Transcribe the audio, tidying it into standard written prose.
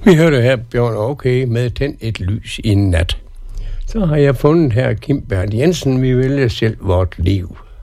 Vi hørte her, Bjørn, okay, med Tænd et lys i nat. Så har jeg fundet her Kim Bernd Jensen, vi vælger selv vort liv.